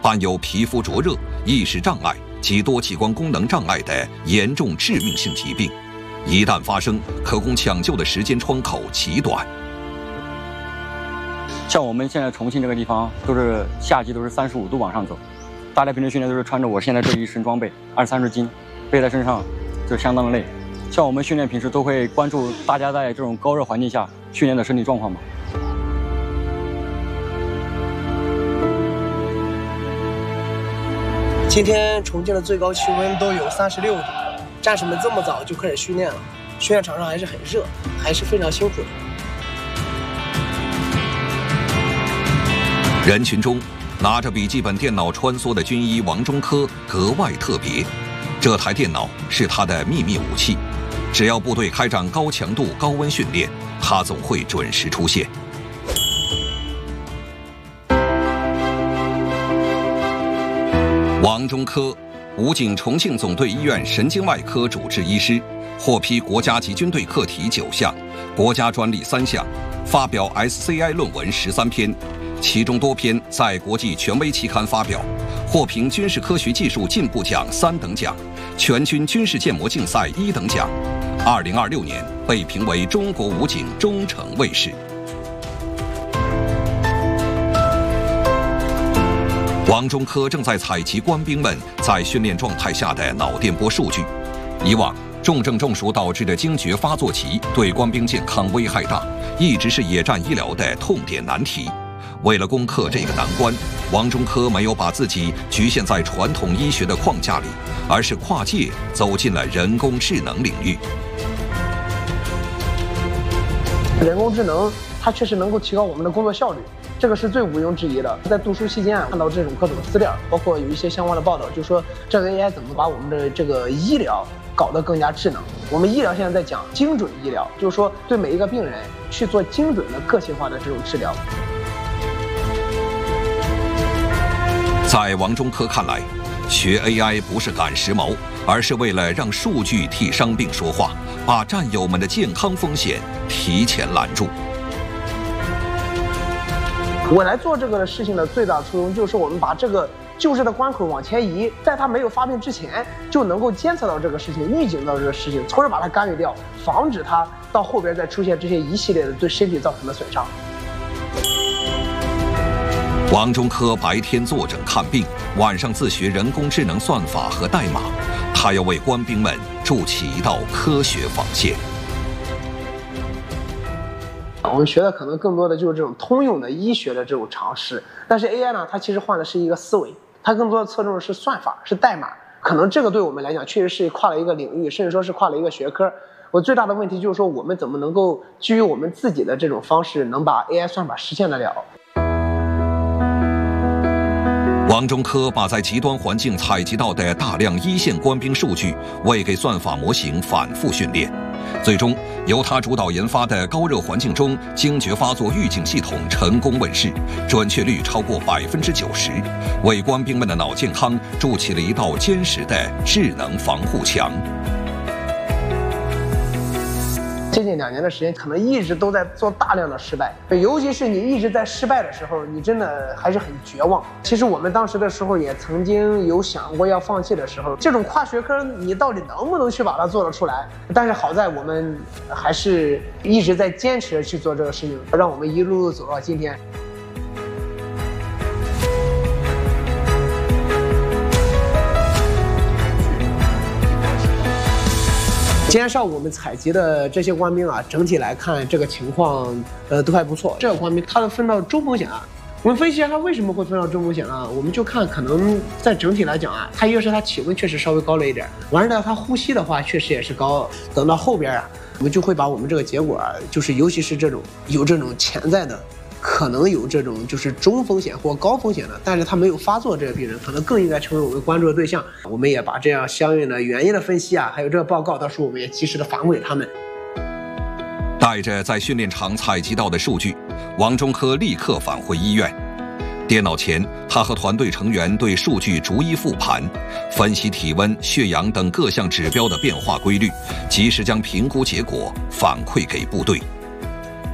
患有皮肤灼热、意识障碍及多器官功能障碍的严重致命性疾病，一旦发生，可供抢救的时间窗口极短。 像我们现在重庆这个地方，都是夏季都是35度往上走，大家平时训练都是穿着我现在这一身装备，20-30斤，背在身上就相当的累。像我们训练平时都会关注大家在这种高热环境下训练的身体状况嘛。 今天重庆的最高气温都有36度，战士们这么早就开始训练了，训练场上还是很热，还是非常辛苦的。 人群中，拿着笔记本电脑穿梭的军医王中科格外特别，这台电脑是他的秘密武器，只要部队开展高强度、高温训练，他总会准时出现。王中科，武警重庆总队医院神经外科主治医师，获批国家级军队课题9项，国家专利3项，发表 SCI 论文13篇，其中多篇在国际权威期刊发表，获评军事科学技术进步奖3等奖，全军军事建模竞赛1等奖。2026年被评为中国武警忠诚卫士。王中科正在采集官兵们在训练状态下的脑电波数据。以往重症中暑导致的惊厥发作期对官兵健康危害大，一直是野战医疗的痛点难题。为了攻克这个难关，王中科没有把自己局限在传统医学的框架里，而是跨界走进了人工智能领域。 人工智能它确实能够提高我们的工作效率，这个是最毋庸置疑的。在读书期间看到这种各种资料，包括有一些相关的报道，就说这个 AI 怎么把我们的这个医疗搞得更加智能。我们医疗现在在讲精准医疗，就是说对每一个病人去做精准的个性化的这种治疗。 在王中科看来，学 AI 不是赶时髦，而是为了让数据替伤病说话，把战友们的健康风险提前拦住。 我来做这个事情的最大初衷就是我们把这个救治的关口往前移，在他没有发病之前就能够监测到这个事情，预警到这个事情，从而把它干预掉，防止它到后边再出现这些一系列的对身体造成的损伤。 王中科白天坐诊看病，晚上自学人工智能算法和代码，他要为官兵们筑起一道科学防线。 我们学的可能更多的就是这种通用的医学的这种常识，但是 AI 呢，它其实换的是一个思维，它更多的侧重的是算法，是代码。可能这个对我们来讲确实是跨了一个领域，甚至说是跨了一个学科。我最大的问题就是说，我们怎么能够基于我们自己的这种方式，能把 AI 算法实现得了。 王中科把在极端环境采集到的大量一线官兵数据，喂给算法模型反复训练，最终由他主导研发的高热环境中惊厥发作预警系统成功问世，准确率超过90%，为官兵们的脑健康筑起了一道坚实的智能防护墙。 接近2年的时间，可能一直都在做大量的失败，尤其是你一直在失败的时候，你真的还是很绝望。其实我们当时的时候也曾经有想过要放弃的时候，这种跨学科你到底能不能去把它做得出来？但是好在我们还是一直在坚持去做这个事情，让我们一路路走到今天。今天上午我们采集的这些官兵啊，整体来看这个情况都还不错。这个官兵他分到中风险啊，我们分析一下他为什么会分到中风险啊？我们就看可能在整体来讲啊，他一个是他体温确实稍微高了一点，完了他呼吸的话确实也是高。等到后边啊，我们就会把我们这个结果啊，就是尤其是这种有这种潜在的。可能有这种就是中风险或高风险的，但是他没有发作这个病人，可能更应该成为我们关注的对象。我们也把这样相应的原因的分析啊，还有这个报告，到时候我们也及时的反馈给他们。 带着在训练场采集到的数据，王中科立刻返回医院。电脑前，他和团队成员对数据逐一复盘，分析体温、血氧等各项指标的变化规律，及时将评估结果反馈给部队。